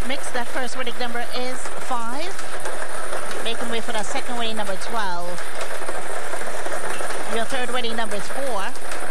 mix. That first winning number is 5. Making way for that second winning number, 12. Your third winning number is 4.